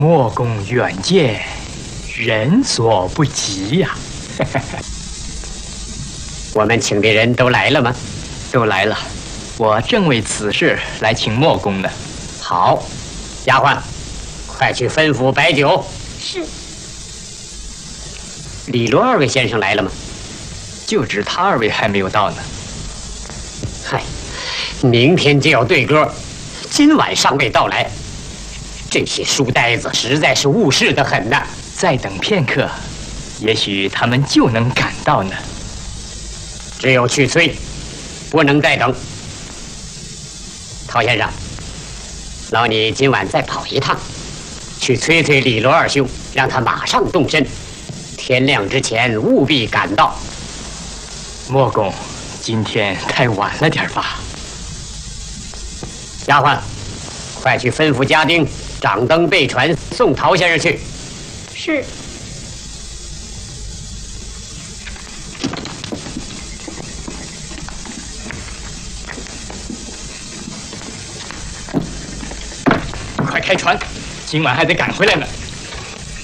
莫公远见，人所不及呀。 我们请的人都来了吗？ 都来了，我正为此事来请莫公呢。 好，丫鬟，快去吩咐摆酒。 是。 李罗二位先生来了吗？ 就知他二位还没有到呢。 嗨，明天就要对歌，今晚尚未到来，这些书呆子实在是误事得很呐。 再等片刻，也许他们就能赶到呢。 只有去催，不能再等。陶先生，劳你今晚再跑一趟，去催催李罗二兄，让他马上动身，天亮之前务必赶到。 莫公，今天太晚了点吧？ 丫鬟，快去吩咐家丁掌灯备船，送陶先生去。 是。 快开船，今晚还得赶回来呢。